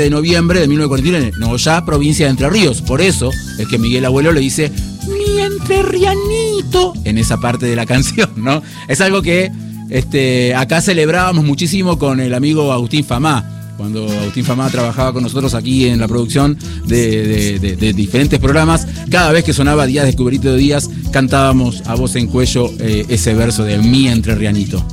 de noviembre de 1949, Nogoyá, provincia de Entre Ríos. Por eso es que Miguel Abuelo le dice mi entrerrianito en esa parte de la canción, ¿no? Es algo que acá celebrábamos muchísimo con el amigo Agustín Famá. Cuando Agustín Famá trabajaba con nosotros aquí en la producción de diferentes programas, cada vez que sonaba Díaz de Cuberito de Díaz, cantábamos a voz en cuello ese verso de mi entrerrianito.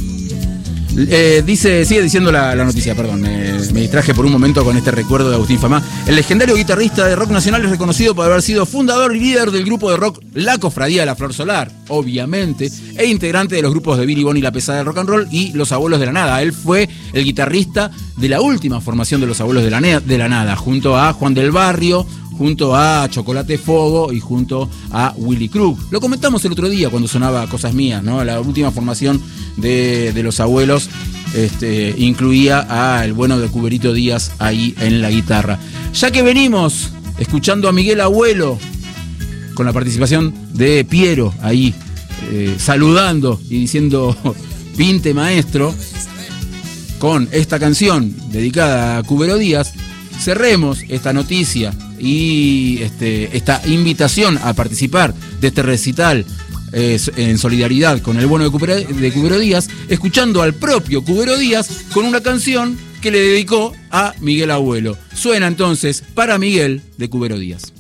Sigue diciendo la noticia, perdón, me distraje por un momento con este recuerdo de Agustín Famá. El legendario guitarrista de rock nacional es reconocido por haber sido fundador y líder del grupo de rock La Cofradía de la Flor Solar, obviamente, e integrante de los grupos de Billy Bonnie y La Pesada del Rock and Roll y Los Abuelos de la Nada. Él fue el guitarrista de la última formación de Los Abuelos de la Nada, junto a Juan del Barrio, junto a Chocolate Fogo y junto a Willy Krug. Lo comentamos el otro día cuando sonaba Cosas Mías, ¿no? La última formación de Los Abuelos incluía a el bueno de Cuberito Díaz ahí en la guitarra. Ya que venimos escuchando a Miguel Abuelo con la participación de Piero ahí saludando y diciendo pinte maestro con esta canción dedicada a Cubero Díaz, cerremos esta noticia y esta invitación a participar de este recital en solidaridad con el bueno de Cubero Díaz, escuchando al propio Cubero Díaz con una canción que le dedicó a Miguel Abuelo. Suena entonces Para Miguel de Cubero Díaz.